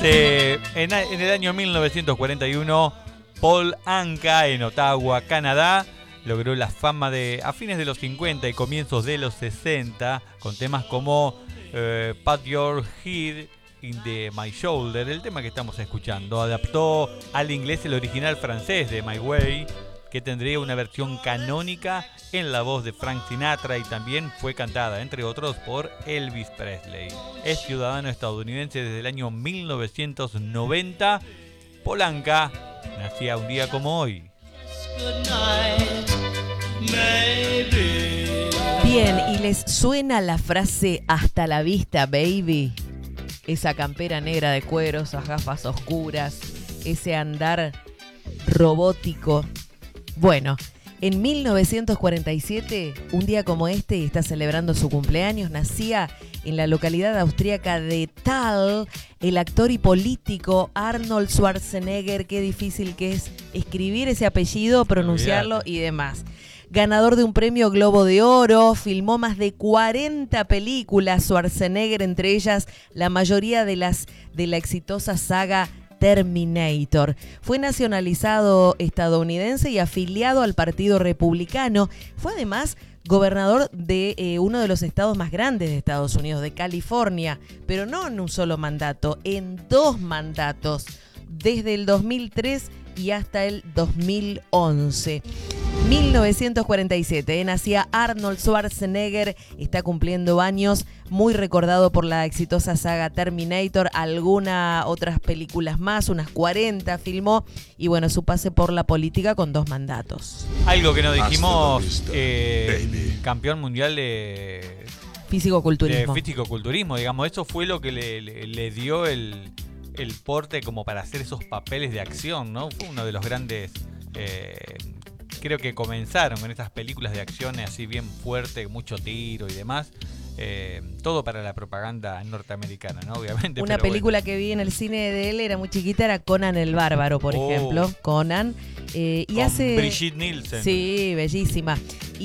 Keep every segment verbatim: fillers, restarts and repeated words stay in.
Nace en, en el año mil novecientos cuarenta y uno Paul Anka en Ottawa, Canadá. Logró la fama de a fines de los cincuenta y comienzos de los sesenta con temas como uh, Put Your Head in the My Shoulder, el tema que estamos escuchando. Adaptó al inglés el original francés de My Way, que tendría una versión canónica en la voz de Frank Sinatra y también fue cantada, entre otros, por Elvis Presley. Es ciudadano estadounidense desde el año mil novecientos noventa. Paul Anka nacía un día como hoy. Bien, ¿y les suena la frase hasta la vista, baby? Esa campera negra de cuero, esas gafas oscuras, ese andar robótico. Bueno, en mil novecientos cuarenta y siete, un día como este, y está celebrando su cumpleaños, nacía en la localidad austríaca de Thal el actor y político Arnold Schwarzenegger. Qué difícil que es escribir ese apellido, pronunciarlo y demás. Ganador de un premio Globo de Oro, filmó más de cuarenta películas, Schwarzenegger, entre ellas la mayoría de las de la exitosa saga Terminator. Fue nacionalizado estadounidense y afiliado al Partido Republicano. Fue además gobernador de eh, uno de los estados más grandes de Estados Unidos, de California, pero no en un solo mandato, en dos mandatos, desde el dos mil tres y hasta el dos mil once. mil novecientos cuarenta y siete, eh, nacía Arnold Schwarzenegger, está cumpliendo años, muy recordado por la exitosa saga Terminator, algunas otras películas más, unas cuarenta filmó, y bueno, su pase por la política con dos mandatos. Algo que no dijimos, eh, campeón mundial de físico-culturismo. De físico-culturismo, digamos, eso fue lo que le, le, le dio el, el porte como para hacer esos papeles de acción, ¿no? Fue uno de los grandes... Eh, creo que comenzaron con estas películas de acción así bien fuerte, mucho tiro y demás. Eh, todo para la propaganda norteamericana, ¿no? Obviamente. Una pero película bueno. que vi en el cine de él, era muy chiquita, era Conan el Bárbaro, por Oh. ejemplo. Conan. Eh, y Con hace... Brigitte Nielsen. Sí, bellísima.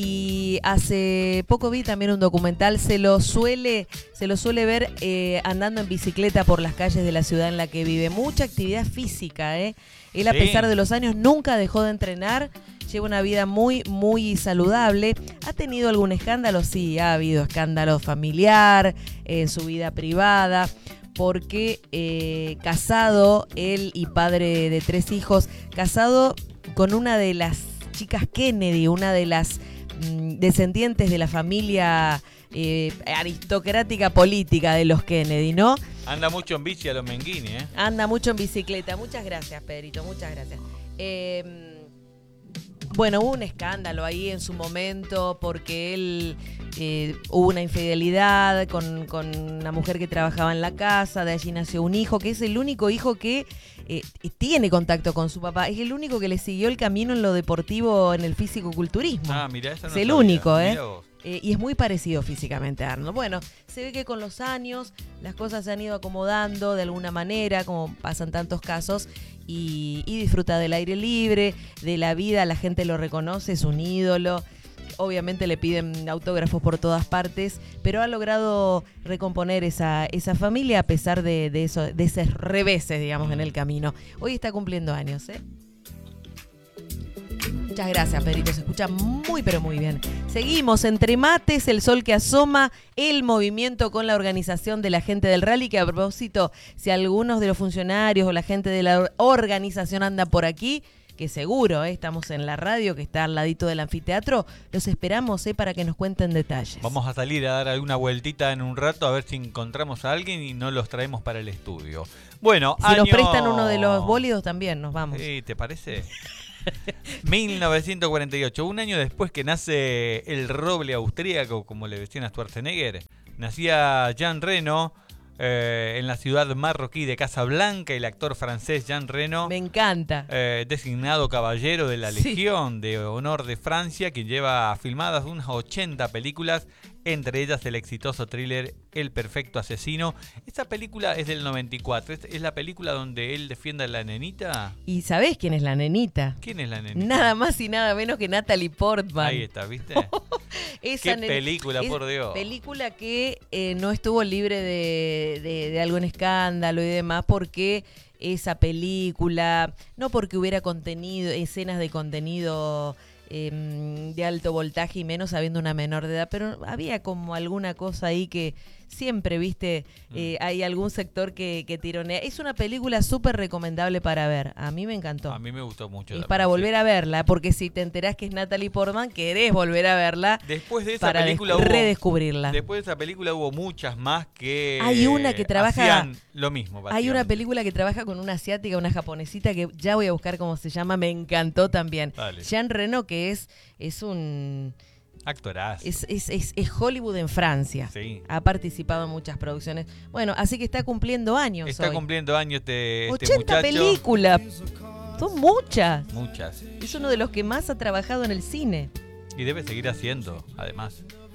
Y hace poco vi también un documental, se lo suele, se lo suele ver eh, andando en bicicleta por las calles de la ciudad en la que vive. Mucha actividad física, ¿eh? Él, a Sí. pesar de los años, nunca dejó de entrenar. Lleva una vida muy, muy saludable. ¿Ha tenido algún escándalo? Sí, ha habido escándalo familiar, en su vida privada, porque eh, casado, él y padre de tres hijos, casado con una de las chicas Kennedy, una de las mm, descendientes de la familia eh, aristocrática política de los Kennedy, ¿no? Anda mucho en bici a los Menghini, ¿eh? Anda mucho en bicicleta. Muchas gracias, Pedrito, muchas gracias. Eh... Bueno, hubo un escándalo ahí en su momento porque él eh, hubo una infidelidad con, con una mujer que trabajaba en la casa, de allí nació un hijo, que es el único hijo que eh, tiene contacto con su papá, es el único que le siguió el camino en lo deportivo, en el físico-culturismo. Ah, mirá, eso no es el sabía. único, ¿eh? Mirá vos. Eh, y es muy parecido físicamente a Arnold. Bueno, se ve que con los años las cosas se han ido acomodando de alguna manera, como pasan tantos casos, y, y disfruta del aire libre, de la vida, la gente lo reconoce, es un ídolo. Obviamente le piden autógrafos por todas partes, pero ha logrado recomponer esa, esa familia a pesar de, de, eso, de esos reveses, digamos, en el camino. Hoy está cumpliendo años, ¿eh? Muchas gracias, Pedrito. Se escucha muy, pero muy bien. Seguimos. Entre mates, el sol que asoma, el movimiento con la organización de la gente del rally, que a propósito, si algunos de los funcionarios o la gente de la organización anda por aquí, que seguro, ¿eh? Estamos en la radio, que está al ladito del anfiteatro, los esperamos, ¿eh? Para que nos cuenten detalles. Vamos a salir a dar alguna vueltita en un rato a ver si encontramos a alguien y nos los traemos para el estudio. Bueno, si año... nos prestan uno de los bólidos también, nos vamos. Sí, ¿te parece? mil novecientos cuarenta y ocho, un año después que nace el roble austríaco, como le decían a Schwarzenegger, nacía Jean Reno eh, en la ciudad marroquí de Casablanca. El actor francés Jean Reno, me encanta, eh, designado caballero de la sí. Legión de Honor de Francia, quien lleva filmadas unas ochenta películas entre ellas el exitoso thriller El perfecto asesino. Esta película es del noventa y cuatro, ¿es, es la película donde él defiende a la nenita? ¿Y sabés quién es la nenita? ¿Quién es la nenita? Nada más y nada menos que Natalie Portman. Ahí está, ¿viste? Esa Qué película, es por Dios. Película que eh, no estuvo libre de, de, de algún escándalo y demás porque esa película, no porque hubiera contenido, escenas de contenido eh, de alto voltaje y menos habiendo una menor de edad, pero había como alguna cosa ahí que siempre, viste, eh, hay algún sector que, que tironea. Es una película súper recomendable para ver. A mí me encantó. A mí me gustó mucho. Es también, para volver sí. a verla, porque si te enterás que es Natalie Portman, querés volver a verla. Después de esa para película des- hubo, redescubrirla. Después de esa película hubo muchas más que Hay una que trabaja- hacían lo mismo. Hay una básicamente. película que trabaja con una asiática, una japonesita, que ya voy a buscar cómo se llama, me encantó también. Dale. Jean Reno, que es, es un... Actorazo. Es, es, es, es Hollywood en Francia. Sí. Ha participado en muchas producciones. Bueno, así que está cumpliendo años Está hoy. cumpliendo años este, este ochenta muchacho. películas. Son muchas. Muchas. Es uno de los que más ha trabajado en el cine. Y debe seguir haciendo, además.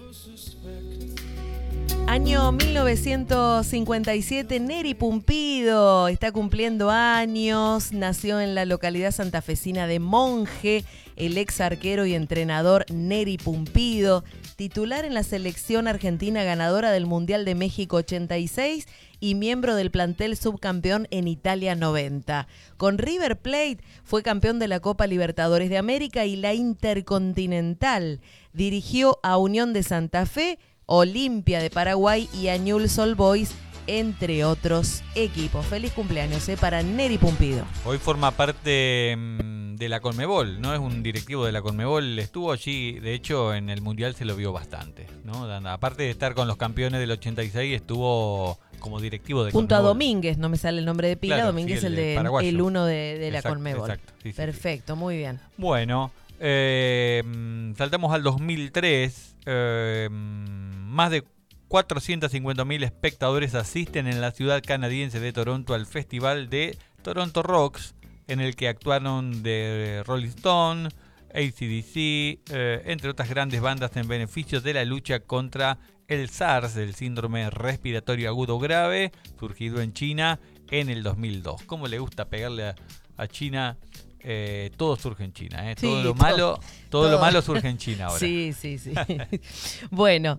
Año mil novecientos cincuenta y siete, Neri Pumpido está cumpliendo años, nació en la localidad santafesina de Monje, el ex arquero y entrenador Neri Pumpido, titular en la selección argentina ganadora del Mundial de México ochenta y seis y miembro del plantel subcampeón en Italia noventa. Con River Plate fue campeón de la Copa Libertadores de América y la Intercontinental. Dirigió a Unión de Santa Fe, Olimpia de Paraguay y a Newell's Old Boys, entre otros equipos. Feliz cumpleaños eh, para Neri Pumpido. Hoy forma parte mm, de la Conmebol, ¿no? Es un directivo de la Conmebol. Estuvo allí, de hecho, en el Mundial se lo vio bastante, ¿no? Aparte de estar con los campeones del ochenta y seis, estuvo como directivo de Junto a Conmebol. Domínguez, no me sale el nombre de pila, Claro, Domínguez sí, el, el de paraguayo. el uno de, de la Exacto, Conmebol. exacto, sí, sí, Perfecto, muy bien. Bueno, eh, mm, saltamos al dos mil tres. Eh, más de cuatrocientos cincuenta mil espectadores asisten en la ciudad canadiense de Toronto al festival de Toronto Rocks, en el que actuaron de Rolling Stone, A C D C, eh, entre otras grandes bandas en beneficio de la lucha contra el SARS, el síndrome respiratorio agudo grave, surgido en China en el dos mil dos. ¿Cómo le gusta pegarle a, a China? Eh, todo surge en China, ¿eh? Sí, todo lo todo, malo, todo, todo. lo malo surge en China ahora. Sí, sí, sí. Bueno,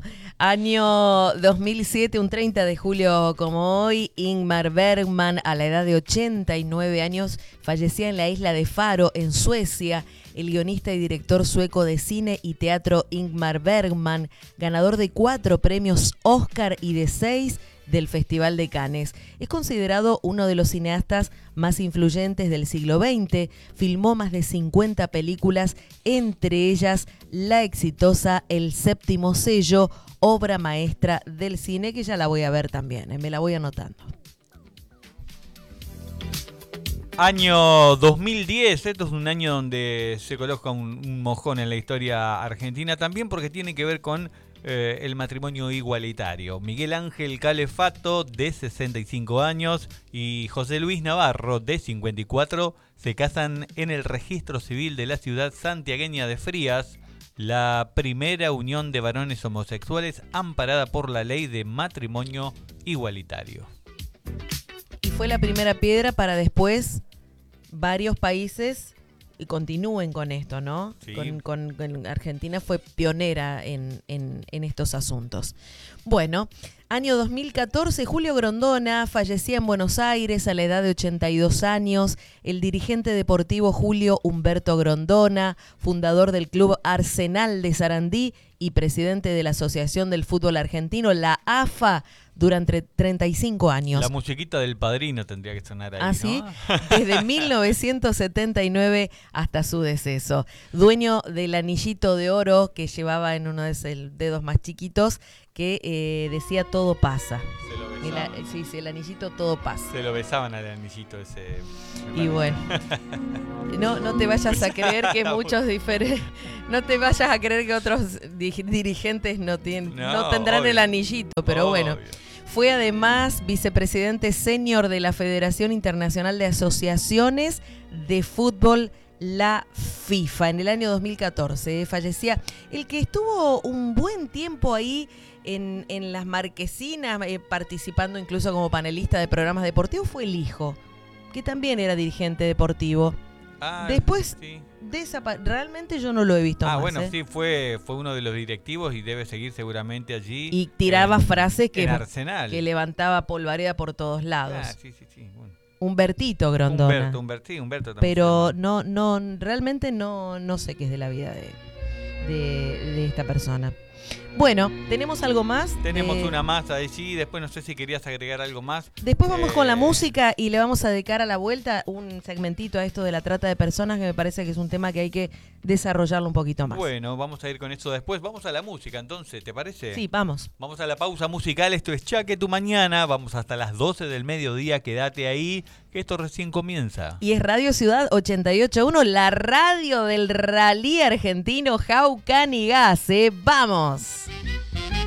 año dos mil siete, un treinta de julio como hoy, Ingmar Bergman, a la edad de ochenta y nueve años, fallecía en la isla de Faro, en Suecia. El guionista y director sueco de cine y teatro Ingmar Bergman, ganador de cuatro premios Oscar y de seis del Festival de Cannes. Es considerado uno de los cineastas más influyentes del siglo veinte. Filmó más de cincuenta películas, entre ellas la exitosa El Séptimo Sello, obra maestra del cine, que ya la voy a ver también, ¿eh? Me la voy anotando. Año dos mil diez, esto es un año donde se coloca un, un mojón en la historia argentina también porque tiene que ver con eh, el matrimonio igualitario. Miguel Ángel Calefato, de sesenta y cinco años, y José Luis Navarro, de cincuenta y cuatro, se casan en el registro civil de la ciudad santiagueña de Frías, la primera unión de varones homosexuales amparada por la ley de matrimonio igualitario. Y fue la primera piedra para después varios países y continúen con esto, ¿no? Sí. Con, con, con Argentina fue pionera en, en, en estos asuntos. Bueno, año dos mil catorce, Julio Grondona fallecía en Buenos Aires a la edad de ochenta y dos años. El dirigente deportivo Julio Humberto Grondona, fundador del club Arsenal de Sarandí y presidente de la Asociación del Fútbol Argentino, la A F A, durante treinta y cinco años. La musiquita del Padrino tendría que sonar ahí, ¿Ah, sí? ¿no? Desde mil novecientos setenta y nueve hasta su deceso. Dueño del anillito de oro que llevaba en uno de esos dedos más chiquitos, que eh, decía todo pasa. Se lo El, besaban, a- sí, sí, el anillito todo pasa. se lo besaban al anillito ese. Y bueno, no, no te vayas a creer que muchos diferentes, no te vayas a creer que otros di- dirigentes no tienen, no, No, tendrán obvio. el anillito, pero bueno. Obvio. Fue además vicepresidente senior de la Federación Internacional de Asociaciones de Fútbol la FIFA en el año dos mil catorce. Fallecía el que estuvo un buen tiempo ahí en, en las marquesinas, eh, participando incluso como panelista de programas deportivos, fue el hijo, que también era dirigente deportivo. Ah, Después, sí. desapa- realmente yo no lo he visto Ah, más. bueno, ¿eh? sí, fue, fue uno de los directivos y debe seguir seguramente allí. Y tiraba en, frases que, en Arsenal. que levantaba polvareda por todos lados. Ah, sí, sí, sí. Bueno. Humbertito Grondona. Humberto, Humberto, sí, Humberto también. Pero no, no, realmente no, no sé qué es de la vida de, de, de esta persona. Bueno, ¿tenemos algo más? Tenemos Eh, una más allí, después no sé si querías agregar algo más. Después vamos Eh, con la música y le vamos a dedicar a la vuelta un segmentito a esto de la trata de personas, que me parece que es un tema que hay que desarrollarlo un poquito más. Bueno, vamos a ir con eso después. Vamos a la música entonces, ¿te parece? Sí, vamos. Vamos a la pausa musical, esto es Chaque Tu Mañana, vamos hasta las doce del mediodía, quédate ahí, que esto recién comienza. Y es Radio Ciudad ochenta y ocho punto uno, la radio del rally argentino Jaucan y Gas, ¿eh? ¡Vamos!